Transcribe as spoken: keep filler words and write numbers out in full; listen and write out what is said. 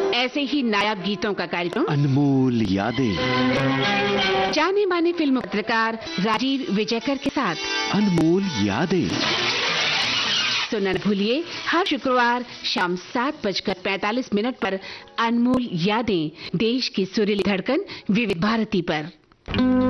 ऐसे ही नायाब गीतों का कार्यक्रम अनमोल यादें, जाने माने फिल्म पत्रकार राजीव विजयकर के साथ अनमोल यादें। सुनना न भूलिए हर शुक्रवार शाम सात बजकर पैंतालीस मिनट पर अनमोल यादें, देश की सुरीली धड़कन विविध भारती पर।